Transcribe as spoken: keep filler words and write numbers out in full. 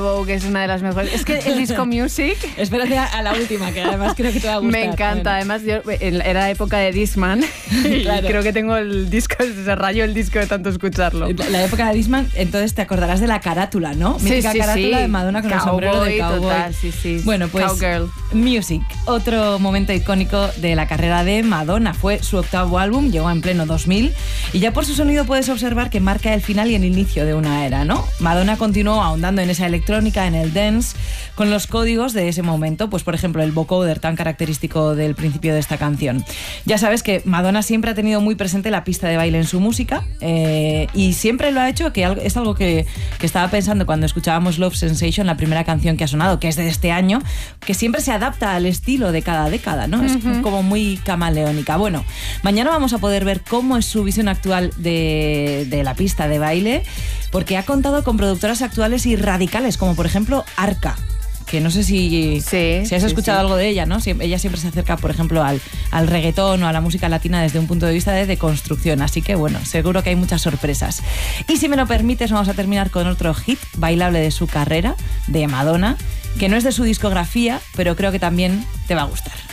Que es una de las mejores. Es que el Disco Music. Espérate a la última, que además creo que te va a gustar. Me encanta. Bueno. Además, yo, era época de Discman. Y claro. creo que tengo el disco, se rayó el disco de tanto escucharlo. La, la época de Discman, entonces te acordarás de la carátula, ¿no? Sí, Mítica sí, carátula sí. de Madonna con Cowboy, el sombrero de cowboy. Total, sí, sí. Bueno, pues Cowgirl. Music, otro momento icónico de la carrera de Madonna. Fue su octavo álbum, llegó en pleno dos mil, y ya por su sonido puedes observar que marca el final y el inicio de una era, ¿no? Madonna continuó ahondando en esa electrónica, en el dance, con los códigos de ese momento, pues por ejemplo el vocoder tan característico del principio de esta canción. Ya sabes que Madonna siempre ha tenido muy presente la pista de baile en su música, eh, y siempre lo ha hecho, que es algo que, que estaba pensando cuando escuchábamos Love Sensation, la primera canción que ha sonado, que es de este año, que siempre se adapta al estilo de cada década, ¿no? Es uh-huh. como muy camaleónica. Bueno, mañana vamos a poder ver cómo es su visión actual de, de la pista de baile, porque ha contado con productoras actuales y radicales, como por ejemplo Arca, que no sé si, sí, si has sí, escuchado sí. algo de ella, ¿no? Ella siempre se acerca, por ejemplo, al, al reggaetón o a la música latina desde un punto de vista de deconstrucción, así que bueno, seguro que hay muchas sorpresas. Y si me lo permites, vamos a terminar con otro hit bailable de su carrera, de Madonna, que no es de su discografía, pero creo que también te va a gustar.